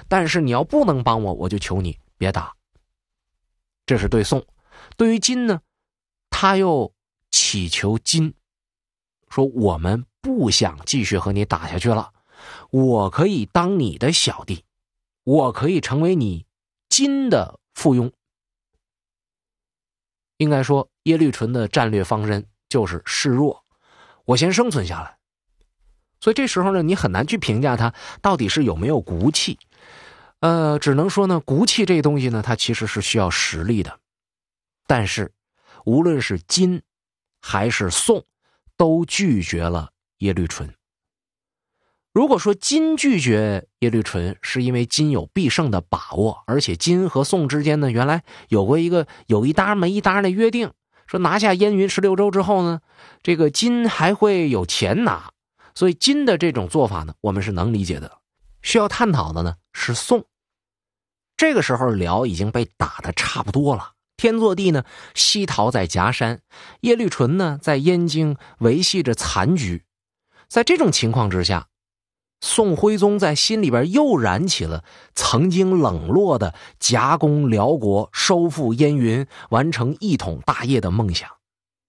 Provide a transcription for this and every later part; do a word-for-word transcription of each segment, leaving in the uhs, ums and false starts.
但是你要不能帮我，我就求你别打。这是对宋。对于金呢，他又祈求金，说我们不想继续和你打下去了，我可以当你的小弟，我可以成为你金的附庸。应该说耶律纯的战略方针就是示弱，我先生存下来。所以这时候呢，你很难去评价他到底是有没有骨气。呃，只能说呢，骨气这东西呢，它其实是需要实力的。但是无论是金还是宋，都拒绝了耶律纯。如果说金拒绝耶律纯是因为金有必胜的把握，而且金和宋之间呢，原来有过一个有一搭没一搭的约定，说拿下燕云十六州之后呢，这个金还会有钱拿，所以金的这种做法呢，我们是能理解的。需要探讨的呢是宋。这个时候辽已经被打得差不多了，天祚帝呢西逃在夹山，耶律纯呢在燕京维系着残局。在这种情况之下，宋徽宗在心里边又燃起了曾经冷落的夹攻辽国、收复燕云、完成一统大业的梦想。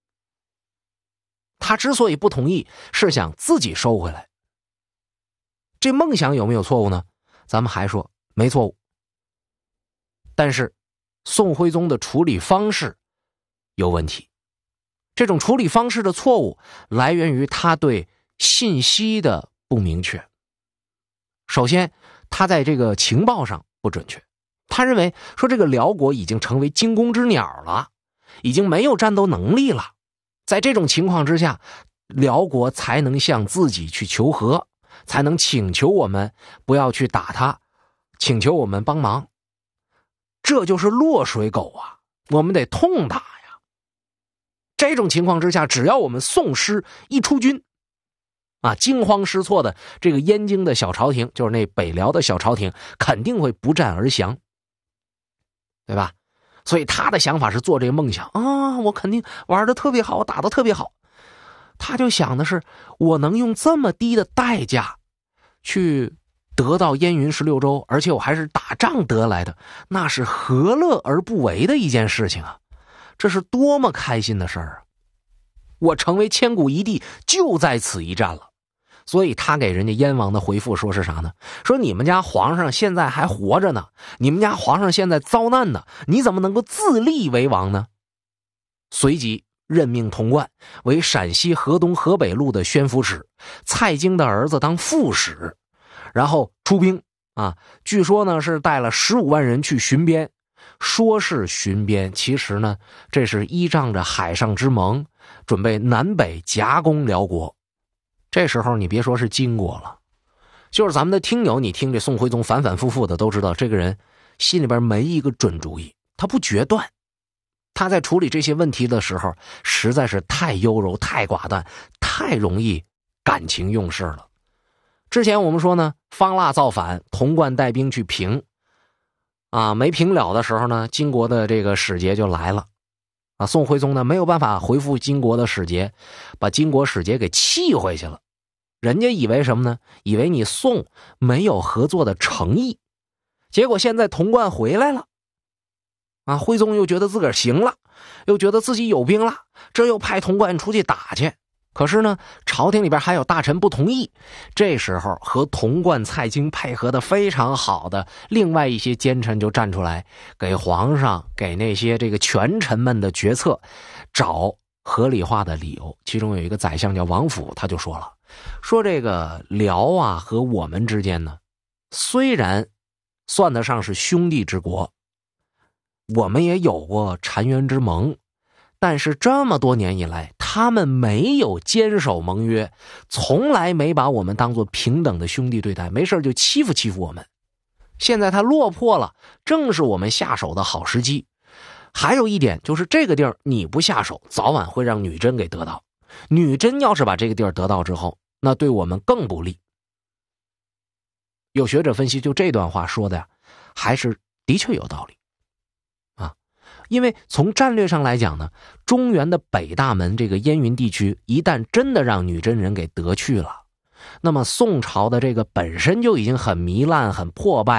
他之所以不同意，是想自己收回来。这梦想有没有错误呢？咱们还说没错误。但是宋徽宗的处理方式有问题。这种处理方式的错误来源于他对信息的不明确。首先，他在这个情报上不准确。他认为说这个辽国已经成为惊弓之鸟了，已经没有战斗能力了。在这种情况之下，辽国才能向自己去求和，才能请求我们不要去打他，请求我们帮忙。这就是落水狗啊，我们得痛打呀。这种情况之下，只要我们宋师一出军啊，惊慌失措的这个燕京的小朝廷，就是那北辽的小朝廷，肯定会不战而降，对吧？所以他的想法是做这个梦想啊，我肯定玩得特别好，打得特别好。他就想的是，我能用这么低的代价去得到燕云十六州，而且我还是打仗得来的，那是何乐而不为的一件事情啊！这是多么开心的事儿啊！我成为千古一帝就在此一战了。所以他给人家燕王的回复说是啥呢？说你们家皇上现在还活着呢，你们家皇上现在遭难呢，你怎么能够自立为王呢？随即任命童贯为陕西河东河北路的宣抚使，蔡京的儿子当副使，然后出兵啊，据说呢是带了十五万人去巡边。说是巡边，其实呢这是依仗着海上之盟，准备南北夹攻辽国。这时候你别说是金国了，就是咱们的听友，你听这宋徽宗反反复复的都知道，这个人心里边没一个准主意，他不决断。他在处理这些问题的时候实在是太优柔太寡断，太容易感情用事了。之前我们说呢，方腊造反，童贯带兵去平啊，没平了的时候呢，金国的这个使节就来了啊。宋徽宗呢没有办法回复金国的使节，把金国使节给气回去了。人家以为什么呢？以为你宋没有合作的诚意。结果现在童贯回来了啊，徽宗又觉得自个儿行了，又觉得自己有兵了，这又派童贯出去打去。可是呢，朝廷里边还有大臣不同意。这时候和童贯、蔡京配合的非常好的另外一些奸臣就站出来，给皇上、给那些这个权臣们的决策找合理化的理由。其中有一个宰相叫王府，他就说了，说这个辽啊和我们之间呢，虽然算得上是兄弟之国，我们也有过澶渊之盟，但是这么多年以来，他们没有坚守盟约，从来没把我们当作平等的兄弟对待，没事就欺负欺负我们。现在他落魄了，正是我们下手的好时机。还有一点就是这个地儿你不下手，早晚会让女真给得到。女真要是把这个地儿得到之后，那对我们更不利。有学者分析，就这段话说的呀，还是的确有道理。因为从战略上来讲呢，中原的北大门这个燕云地区一旦真的让女真人给得去了，那么宋朝的这个本身就已经很糜烂很破败